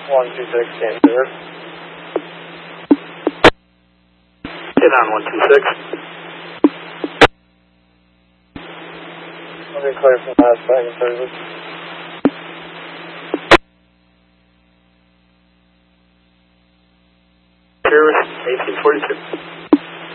126, stand clear. Get on 126. Okay, clear from last second service. Clear 1842.